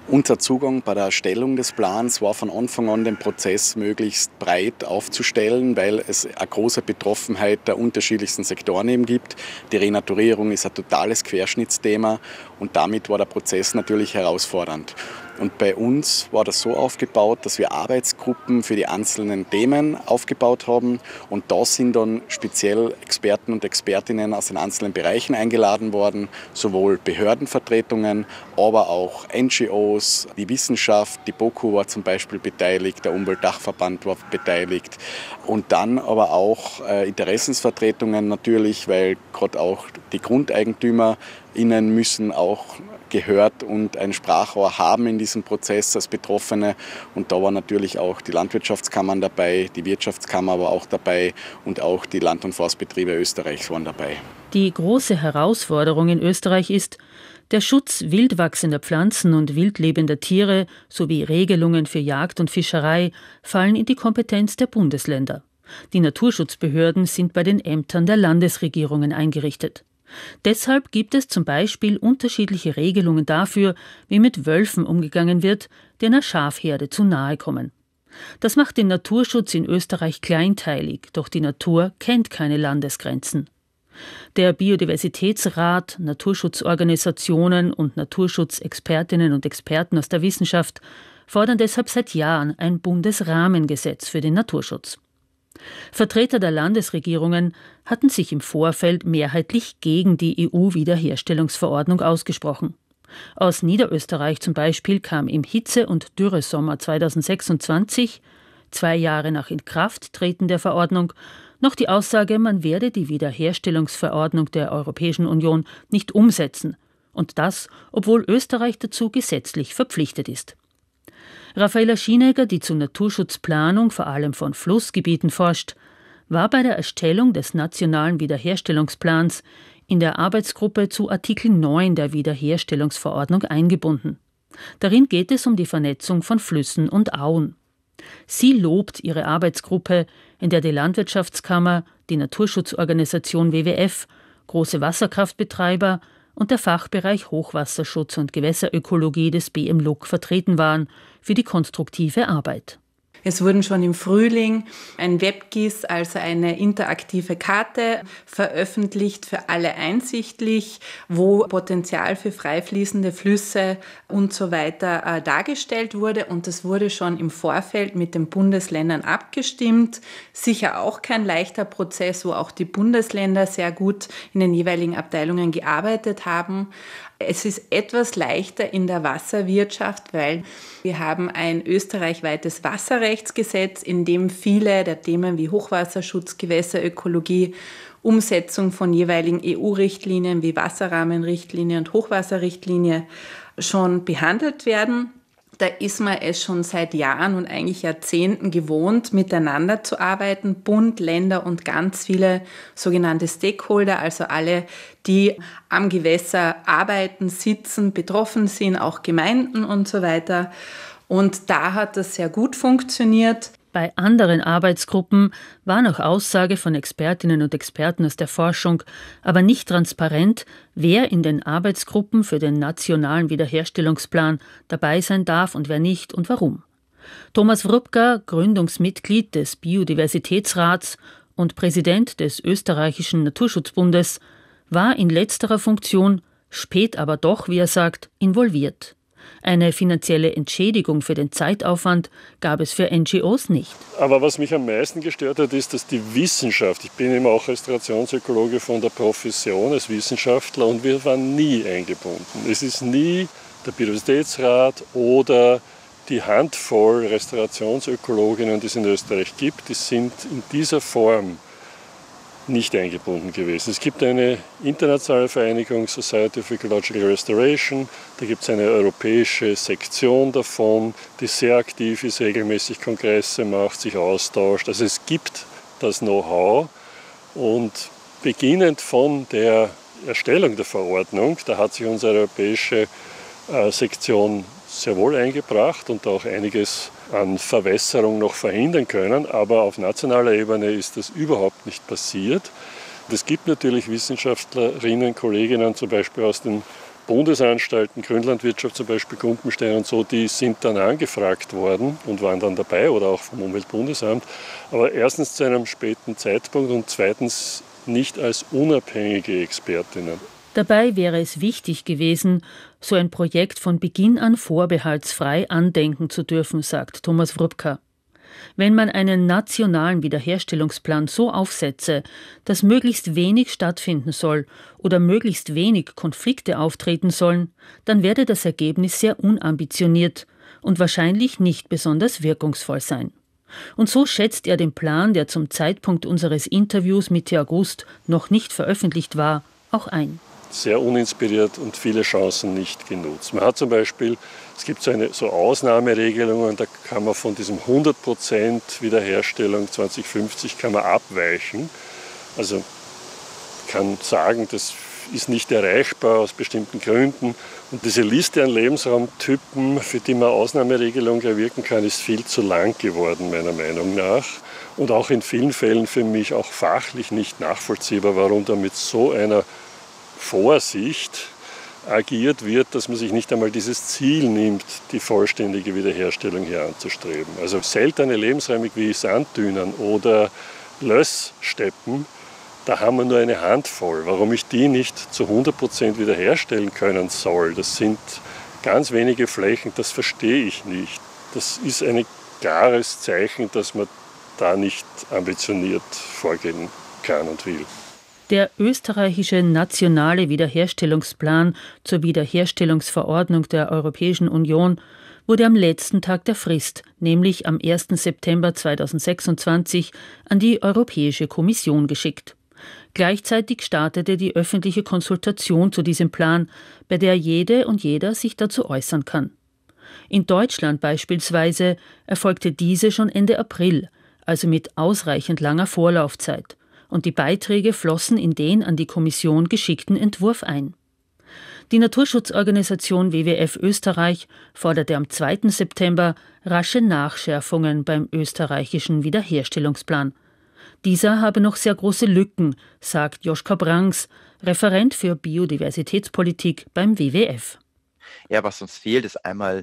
Unser Zugang bei der Erstellung des Plans war von Anfang an, den Prozess möglichst breit aufzustellen, weil es eine große Betroffenheit der unterschiedlichsten Sektoren eben gibt. Die Renaturierung ist ein totales Querschnittsthema und damit war der Prozess natürlich herausfordernd. Und bei uns war das so aufgebaut, dass wir Arbeitsgruppen für die einzelnen Themen aufgebaut haben. Und da sind dann speziell Experten und Expertinnen aus den einzelnen Bereichen eingeladen worden, sowohl Behördenvertretungen, aber auch NGOs, die Wissenschaft, die BOKU war zum Beispiel beteiligt, der Umweltdachverband war beteiligt. Und dann aber auch Interessensvertretungen natürlich, weil gerade auch die GrundeigentümerInnen müssen auch gehört und ein Sprachrohr haben in diesem Prozess als Betroffene. Und da waren natürlich auch die Landwirtschaftskammern dabei, die Wirtschaftskammer war auch dabei und auch die Land- und Forstbetriebe Österreichs waren dabei. Die große Herausforderung in Österreich ist, der Schutz wildwachsender Pflanzen und wildlebender Tiere sowie Regelungen für Jagd und Fischerei fallen in die Kompetenz der Bundesländer. Die Naturschutzbehörden sind bei den Ämtern der Landesregierungen eingerichtet. Deshalb gibt es zum Beispiel unterschiedliche Regelungen dafür, wie mit Wölfen umgegangen wird, die einer Schafherde zu nahe kommen. Das macht den Naturschutz in Österreich kleinteilig, doch die Natur kennt keine Landesgrenzen. Der Biodiversitätsrat, Naturschutzorganisationen und Naturschutzexpertinnen und Experten aus der Wissenschaft fordern deshalb seit Jahren ein Bundesrahmengesetz für den Naturschutz. Vertreter der Landesregierungen hatten sich im Vorfeld mehrheitlich gegen die EU-Wiederherstellungsverordnung ausgesprochen. Aus Niederösterreich zum Beispiel kam im Hitze- und Dürresommer 2026, 2 Jahre nach Inkrafttreten der Verordnung, noch die Aussage, man werde die Wiederherstellungsverordnung der Europäischen Union nicht umsetzen. Und das, obwohl Österreich dazu gesetzlich verpflichtet ist. Raffaella Schienegger, die zur Naturschutzplanung vor allem von Flussgebieten forscht, war bei der Erstellung des nationalen Wiederherstellungsplans in der Arbeitsgruppe zu Artikel 9 der Wiederherstellungsverordnung eingebunden. Darin geht es um die Vernetzung von Flüssen und Auen. Sie lobt ihre Arbeitsgruppe, in der die Landwirtschaftskammer, die Naturschutzorganisation WWF, große Wasserkraftbetreiber und der Fachbereich Hochwasserschutz und Gewässerökologie des BMLUG vertreten waren, für die konstruktive Arbeit. Es wurden schon im Frühling ein WebGIS, also eine interaktive Karte, veröffentlicht, für alle einsichtlich, wo Potenzial für freifließende Flüsse und so weiter dargestellt wurde. Und das wurde schon im Vorfeld mit den Bundesländern abgestimmt. Sicher auch kein leichter Prozess, wo auch die Bundesländer sehr gut in den jeweiligen Abteilungen gearbeitet haben. Es ist etwas leichter in der Wasserwirtschaft, weil wir haben ein österreichweites Wasserrechtsgesetz, in dem viele der Themen wie Hochwasserschutz, Gewässerökologie, Umsetzung von jeweiligen EU-Richtlinien wie Wasserrahmenrichtlinie und Hochwasserrichtlinie schon behandelt werden. Da ist man es schon seit Jahren und eigentlich Jahrzehnten gewohnt, miteinander zu arbeiten. Bund, Länder und ganz viele sogenannte Stakeholder, also alle, die am Gewässer arbeiten, sitzen, betroffen sind, auch Gemeinden und so weiter. Und da hat das sehr gut funktioniert. Bei anderen Arbeitsgruppen war nach Aussage von Expertinnen und Experten aus der Forschung aber nicht transparent, wer in den Arbeitsgruppen für den nationalen Wiederherstellungsplan dabei sein darf und wer nicht und warum. Thomas Wrubka, Gründungsmitglied des Biodiversitätsrats und Präsident des Österreichischen Naturschutzbundes, war in letzterer Funktion, spät aber doch, wie er sagt, involviert. Eine finanzielle Entschädigung für den Zeitaufwand gab es für NGOs nicht. Aber was mich am meisten gestört hat, ist, dass die Wissenschaft, ich bin eben auch Restaurationsökologe von der Profession als Wissenschaftler und wir waren nie eingebunden. Es ist nie der Biodiversitätsrat oder die Handvoll Restaurationsökologinnen, die es in Österreich gibt, die sind in dieser Form nicht eingebunden gewesen. Es gibt eine internationale Vereinigung, Society of Ecological Restoration, da gibt es eine europäische Sektion davon, die sehr aktiv ist, regelmäßig Kongresse macht, sich austauscht. Also es gibt das Know-how und beginnend von der Erstellung der Verordnung, da hat sich unsere europäische Sektion sehr wohl eingebracht und auch einiges an Verwässerung noch verhindern können, aber auf nationaler Ebene ist das überhaupt nicht passiert. Es gibt natürlich Wissenschaftlerinnen, Kolleginnen zum Beispiel aus den Bundesanstalten, Grünlandwirtschaft zum Beispiel, Gumpenstein und so, die sind dann angefragt worden und waren dann dabei oder auch vom Umweltbundesamt. Aber erstens zu einem späten Zeitpunkt und zweitens nicht als unabhängige Expertinnen. Dabei wäre es wichtig gewesen, so ein Projekt von Beginn an vorbehaltsfrei andenken zu dürfen, sagt Thomas Wrubka. Wenn man einen nationalen Wiederherstellungsplan so aufsetze, dass möglichst wenig stattfinden soll oder möglichst wenig Konflikte auftreten sollen, dann werde das Ergebnis sehr unambitioniert und wahrscheinlich nicht besonders wirkungsvoll sein. Und so schätzt er den Plan, der zum Zeitpunkt unseres Interviews Mitte August noch nicht veröffentlicht war, auch ein. Sehr uninspiriert und viele Chancen nicht genutzt. Man hat zum Beispiel, es gibt so Ausnahmeregelungen, da kann man von diesem 100% Wiederherstellung 2050 kann man abweichen. Also kann sagen, das ist nicht erreichbar aus bestimmten Gründen. Und diese Liste an Lebensraumtypen, für die man Ausnahmeregelungen erwirken kann, ist viel zu lang geworden, meiner Meinung nach. Und auch in vielen Fällen für mich auch fachlich nicht nachvollziehbar, warum da mit so einer Vorsicht agiert wird, dass man sich nicht einmal dieses Ziel nimmt, die vollständige Wiederherstellung hier anzustreben. Also seltene Lebensräume wie Sanddünen oder Lösssteppen, da haben wir nur eine Handvoll. Warum ich die nicht zu 100% wiederherstellen können soll, das sind ganz wenige Flächen, das verstehe ich nicht. Das ist ein klares Zeichen, dass man da nicht ambitioniert vorgehen kann und will. Der österreichische nationale Wiederherstellungsplan zur Wiederherstellungsverordnung der Europäischen Union wurde am letzten Tag der Frist, nämlich am 1. September 2026, an die Europäische Kommission geschickt. Gleichzeitig startete die öffentliche Konsultation zu diesem Plan, bei der jede und jeder sich dazu äußern kann. In Deutschland beispielsweise erfolgte diese schon Ende April, also mit ausreichend langer Vorlaufzeit. Und die Beiträge flossen in den an die Kommission geschickten Entwurf ein. Die Naturschutzorganisation WWF Österreich forderte am 2. September rasche Nachschärfungen beim österreichischen Wiederherstellungsplan. Dieser habe noch sehr große Lücken, sagt Joschka Brangs, Referent für Biodiversitätspolitik beim WWF. Ja, was uns fehlt, ist einmal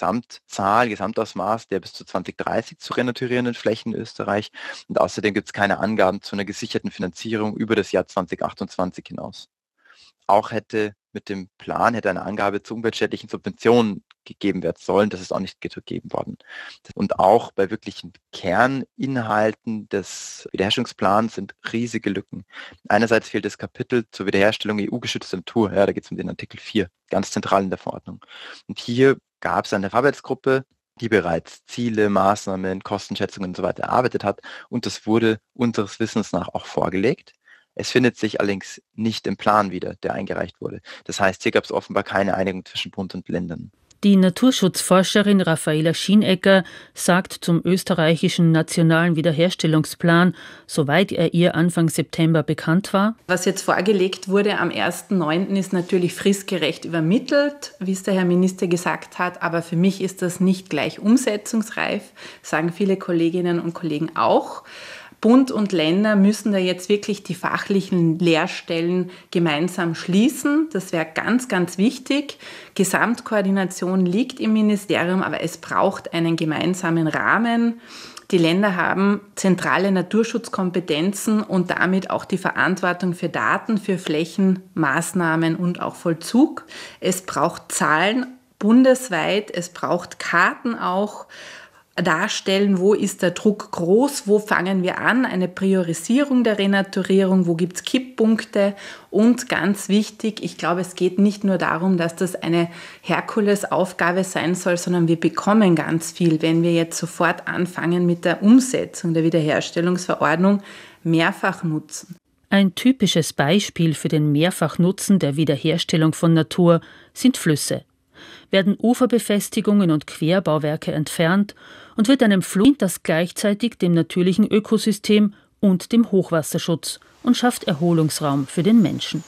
Gesamtausmaß der bis zu 2030 zu renaturierenden Flächen in Österreich. Und außerdem gibt es keine Angaben zu einer gesicherten Finanzierung über das Jahr 2028 hinaus. Auch hätte mit dem Plan eine Angabe zu umweltschädlichen Subventionen gegeben werden sollen. Das ist auch nicht gegeben worden. Und auch bei wirklichen Kerninhalten des Wiederherstellungsplans sind riesige Lücken. Einerseits fehlt das Kapitel zur Wiederherstellung EU-geschützter Natur. Ja, da geht es um den Artikel 4, ganz zentral in der Verordnung. Und hier gab es eine Arbeitsgruppe, die bereits Ziele, Maßnahmen, Kostenschätzungen und so weiter erarbeitet hat. Und das wurde unseres Wissens nach auch vorgelegt. Es findet sich allerdings nicht im Plan wieder, der eingereicht wurde. Das heißt, hier gab es offenbar keine Einigung zwischen Bund und Ländern. Die Naturschutzforscherin Raffaela Schienecker sagt zum österreichischen nationalen Wiederherstellungsplan, soweit er ihr Anfang September bekannt war: Was jetzt vorgelegt wurde am 1.9. ist natürlich fristgerecht übermittelt, wie es der Herr Minister gesagt hat, aber für mich ist das nicht gleich umsetzungsreif, sagen viele Kolleginnen und Kollegen auch. Bund und Länder müssen da jetzt wirklich die fachlichen Leerstellen gemeinsam schließen. Das wäre ganz, ganz wichtig. Gesamtkoordination liegt im Ministerium, aber es braucht einen gemeinsamen Rahmen. Die Länder haben zentrale Naturschutzkompetenzen und damit auch die Verantwortung für Daten, für Flächen, Maßnahmen und auch Vollzug. Es braucht Zahlen bundesweit, es braucht Karten auch, darstellen, wo ist der Druck groß, wo fangen wir an, eine Priorisierung der Renaturierung, wo gibt es Kipppunkte und ganz wichtig, ich glaube, es geht nicht nur darum, dass das eine Herkulesaufgabe sein soll, sondern wir bekommen ganz viel, wenn wir jetzt sofort anfangen mit der Umsetzung der Wiederherstellungsverordnung, mehrfach nutzen. Ein typisches Beispiel für den Mehrfachnutzen der Wiederherstellung von Natur sind Flüsse. Werden Uferbefestigungen und Querbauwerke entfernt und wird einem Fluss das gleichzeitig dem natürlichen Ökosystem und dem Hochwasserschutz und schafft Erholungsraum für den Menschen.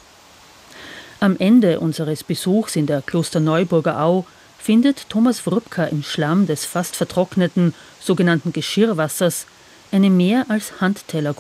Am Ende unseres Besuchs in der Klosterneuburger Au findet Thomas Wrubka im Schlamm des fast vertrockneten sogenannten Geschirrwassers eine mehr als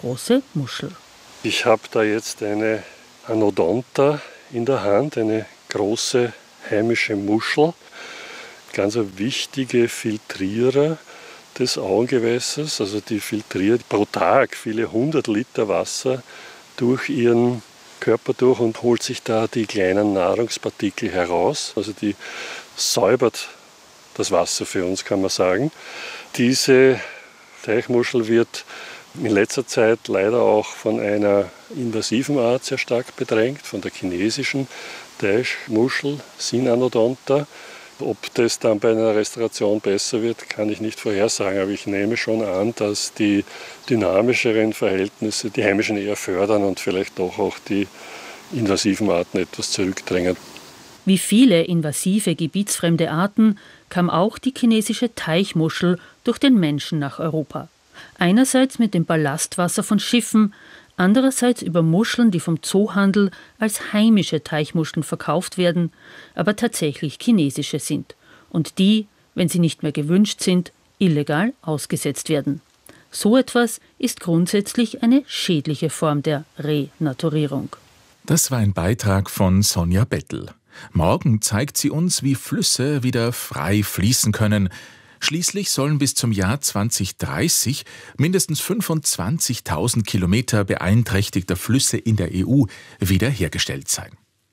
handtellergroße Muschel. Ich habe da jetzt eine Anodonta in der Hand, eine große heimische Muschel, ganz ein wichtiger Filtrierer des Auengewässers. Also die filtriert pro Tag viele 100 Liter Wasser durch ihren Körper durch und holt sich da die kleinen Nahrungspartikel heraus. Also die säubert das Wasser für uns, kann man sagen. Diese Teichmuschel wird in letzter Zeit leider auch von einer invasiven Art sehr stark bedrängt, von der chinesischen Teichmuschel, Sinanodonta. Ob das dann bei einer Restauration besser wird, kann ich nicht vorhersagen, aber ich nehme schon an, dass die dynamischeren Verhältnisse die heimischen eher fördern und vielleicht doch auch die invasiven Arten etwas zurückdrängen. Wie viele invasive, gebietsfremde Arten kam auch die chinesische Teichmuschel durch den Menschen nach Europa. Einerseits mit dem Ballastwasser von Schiffen, andererseits über Muscheln, die vom Zoohandel als heimische Teichmuscheln verkauft werden, aber tatsächlich chinesische sind und die, wenn sie nicht mehr gewünscht sind, illegal ausgesetzt werden. So etwas ist grundsätzlich eine schädliche Form der Renaturierung. Das war ein Beitrag von Sonja Bettel. Morgen zeigt sie uns, wie Flüsse wieder frei fließen können. Schließlich sollen bis zum Jahr 2030 mindestens 25.000 Kilometer beeinträchtigter Flüsse in der EU wiederhergestellt sein.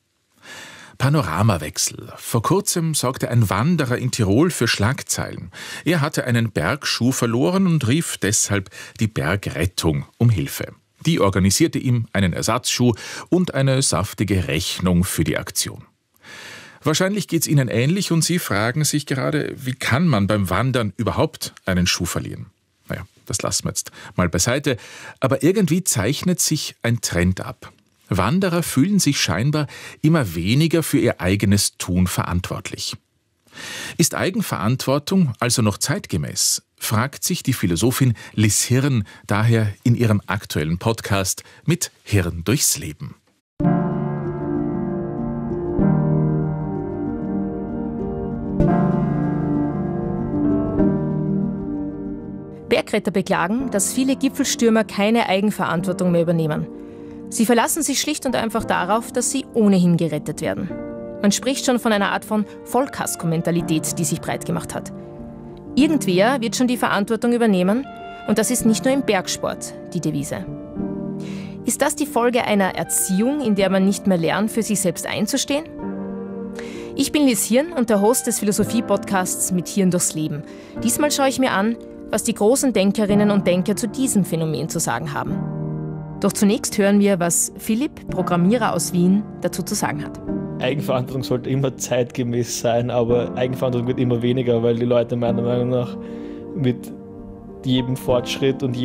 Panoramawechsel. Vor kurzem sorgte ein Wanderer in Tirol für Schlagzeilen. Er hatte einen Bergschuh verloren und rief deshalb die Bergrettung um Hilfe. Die organisierte ihm einen Ersatzschuh und eine saftige Rechnung für die Aktion. Wahrscheinlich geht's Ihnen ähnlich und Sie fragen sich gerade, wie kann man beim Wandern überhaupt einen Schuh verlieren? Naja, das lassen wir jetzt mal beiseite. Aber irgendwie zeichnet sich ein Trend ab. Wanderer fühlen sich scheinbar immer weniger für ihr eigenes Tun verantwortlich. Ist Eigenverantwortung also noch zeitgemäß? Fragt sich die Philosophin Liz Hirn daher in ihrem aktuellen Podcast mit Hirn durchs Leben. Bergretter beklagen, dass viele Gipfelstürmer keine Eigenverantwortung mehr übernehmen. Sie verlassen sich schlicht und einfach darauf, dass sie ohnehin gerettet werden. Man spricht schon von einer Art von Vollkasko-Mentalität, die sich breit gemacht hat. Irgendwer wird schon die Verantwortung übernehmen und das ist nicht nur im Bergsport die Devise. Ist das die Folge einer Erziehung, in der man nicht mehr lernt, für sich selbst einzustehen? Ich bin Liz Hirn und der Host des Philosophie-Podcasts mit Hirn durchs Leben. Diesmal schaue ich mir an, was die großen Denkerinnen und Denker zu diesem Phänomen zu sagen haben. Doch zunächst hören wir, was Philipp, Programmierer aus Wien, dazu zu sagen hat. Eigenverantwortung sollte immer zeitgemäß sein, aber Eigenverantwortung wird immer weniger, weil die Leute meiner Meinung nach mit jedem Fortschritt und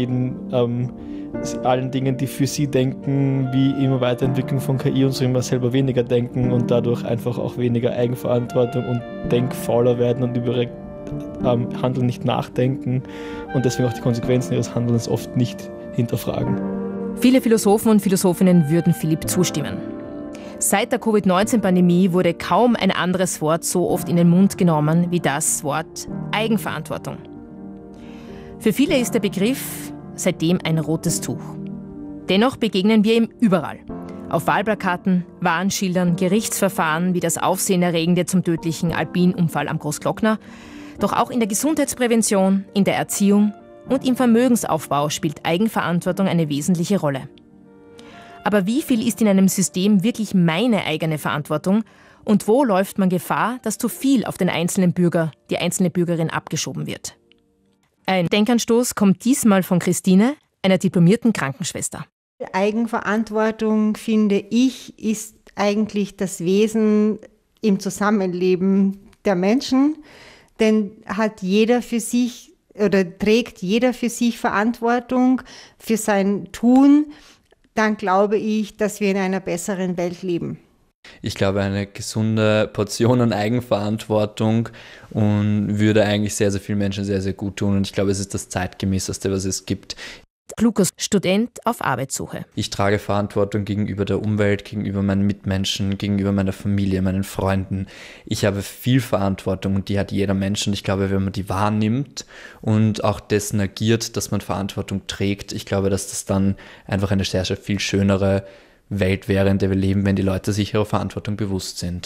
allen Dingen, die für sie denken, wie immer Weiterentwicklung von KI und so immer selber weniger denken und dadurch einfach auch weniger Eigenverantwortung und denkfauler werden und über ihre Handeln nicht nachdenken und deswegen auch die Konsequenzen ihres Handelns oft nicht hinterfragen. Viele Philosophen und Philosophinnen würden Philipp zustimmen. Seit der Covid-19-Pandemie wurde kaum ein anderes Wort so oft in den Mund genommen wie das Wort Eigenverantwortung. Für viele ist der Begriff seitdem ein rotes Tuch. Dennoch begegnen wir ihm überall. Auf Wahlplakaten, Warnschildern, Gerichtsverfahren wie das Aufsehenerregende zum tödlichen Alpinunfall am Großglockner. Doch auch in der Gesundheitsprävention, in der Erziehung und im Vermögensaufbau spielt Eigenverantwortung eine wesentliche Rolle. Aber wie viel ist in einem System wirklich meine eigene Verantwortung und wo läuft man Gefahr, dass zu viel auf den einzelnen Bürger, die einzelne Bürgerin abgeschoben wird? Ein Denkanstoß kommt diesmal von Christine, einer diplomierten Krankenschwester. Eigenverantwortung, finde ich, ist eigentlich das Wesen im Zusammenleben der Menschen, denn hat jeder für sich oder trägt jeder für sich Verantwortung für sein Tun, dann glaube ich, dass wir in einer besseren Welt leben. Ich glaube, eine gesunde Portion an Eigenverantwortung und würde eigentlich sehr, sehr vielen Menschen sehr, sehr gut tun. Und ich glaube, es ist das Zeitgemäßeste, was es gibt. Lukas, Student auf Arbeitssuche. Ich trage Verantwortung gegenüber der Umwelt, gegenüber meinen Mitmenschen, gegenüber meiner Familie, meinen Freunden. Ich habe viel Verantwortung und die hat jeder Mensch. Und ich glaube, wenn man die wahrnimmt und auch dessen agiert, dass man Verantwortung trägt, ich glaube, dass das dann einfach eine sehr, sehr viel schönere Welt wäre, in der wir leben, wenn die Leute sich ihrer Verantwortung bewusst sind.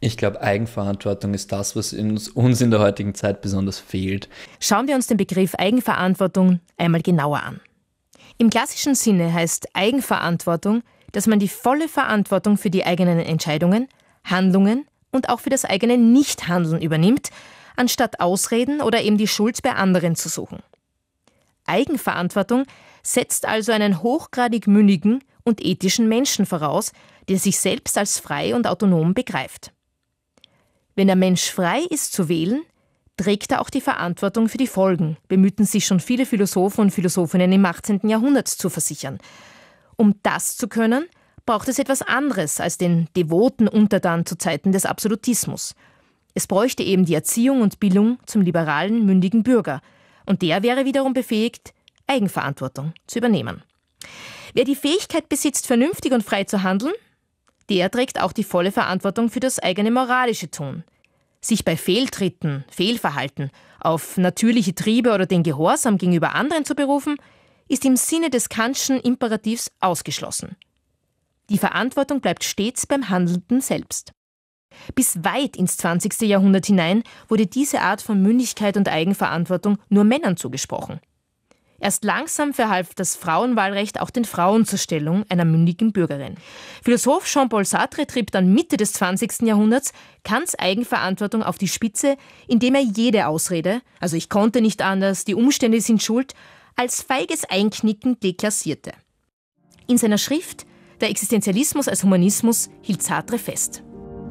Ich glaube, Eigenverantwortung ist das, was uns in der heutigen Zeit besonders fehlt. Schauen wir uns den Begriff Eigenverantwortung einmal genauer an. Im klassischen Sinne heißt Eigenverantwortung, dass man die volle Verantwortung für die eigenen Entscheidungen, Handlungen und auch für das eigene Nichthandeln übernimmt, anstatt Ausreden oder eben die Schuld bei anderen zu suchen. Eigenverantwortung setzt also einen hochgradig mündigen und ethischen Menschen voraus, der sich selbst als frei und autonom begreift. Wenn der Mensch frei ist zu wählen, trägt er auch die Verantwortung für die Folgen, bemühten sich schon viele Philosophen und Philosophinnen im 18. Jahrhundert zu versichern. Um das zu können, braucht es etwas anderes als den devoten Untertan zu Zeiten des Absolutismus. Es bräuchte eben die Erziehung und Bildung zum liberalen, mündigen Bürger. Und der wäre wiederum befähigt, Eigenverantwortung zu übernehmen. Wer die Fähigkeit besitzt, vernünftig und frei zu handeln, der trägt auch die volle Verantwortung für das eigene moralische Tun. Sich bei Fehltritten, Fehlverhalten auf natürliche Triebe oder den Gehorsam gegenüber anderen zu berufen, ist im Sinne des Kantschen Imperativs ausgeschlossen. Die Verantwortung bleibt stets beim Handelnden selbst. Bis weit ins 20. Jahrhundert hinein wurde diese Art von Mündigkeit und Eigenverantwortung nur Männern zugesprochen. Erst langsam verhalf das Frauenwahlrecht auch den Frauen zur Stellung einer mündigen Bürgerin. Philosoph Jean-Paul Sartre trieb dann Mitte des 20. Jahrhunderts Kants Eigenverantwortung auf die Spitze, indem er jede Ausrede, also ich konnte nicht anders, die Umstände sind schuld, als feiges Einknicken deklassierte. In seiner Schrift »Der Existenzialismus als Humanismus« hielt Sartre fest.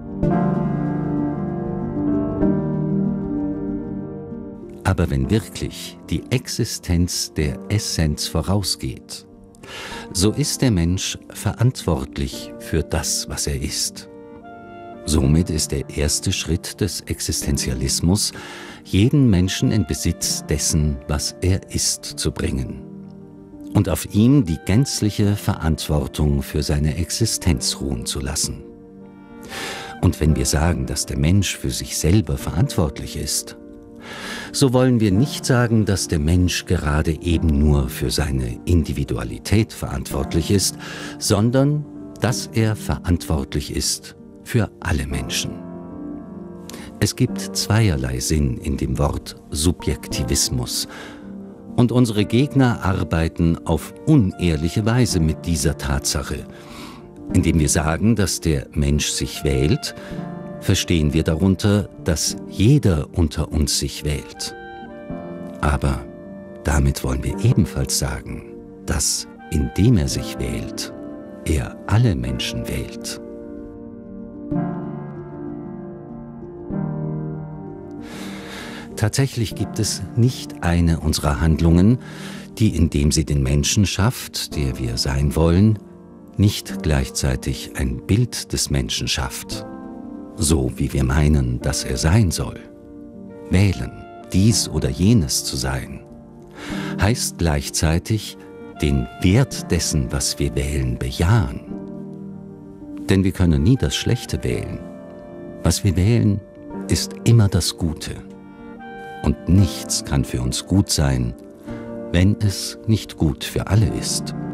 Aber wenn wirklich die Existenz der Essenz vorausgeht, so ist der Mensch verantwortlich für das, was er ist. Somit ist der erste Schritt des Existenzialismus, jeden Menschen in Besitz dessen, was er ist, zu bringen und auf ihm die gänzliche Verantwortung für seine Existenz ruhen zu lassen. Und wenn wir sagen, dass der Mensch für sich selber verantwortlich ist, so wollen wir nicht sagen, dass der Mensch gerade eben nur für seine Individualität verantwortlich ist, sondern dass er verantwortlich ist für alle Menschen. Es gibt zweierlei Sinn in dem Wort Subjektivismus, und unsere Gegner arbeiten auf unehrliche Weise mit dieser Tatsache. Indem wir sagen, dass der Mensch sich wählt, verstehen wir darunter, dass jeder unter uns sich wählt. Aber damit wollen wir ebenfalls sagen, dass, indem er sich wählt, er alle Menschen wählt. Tatsächlich gibt es nicht eine unserer Handlungen, die, indem sie den Menschen schafft, der wir sein wollen, nicht gleichzeitig ein Bild des Menschen schafft, so wie wir meinen, dass er sein soll. Wählen, dies oder jenes zu sein, heißt gleichzeitig den Wert dessen, was wir wählen, bejahen. Denn wir können nie das Schlechte wählen. Was wir wählen, ist immer das Gute. Und nichts kann für uns gut sein, wenn es nicht gut für alle ist.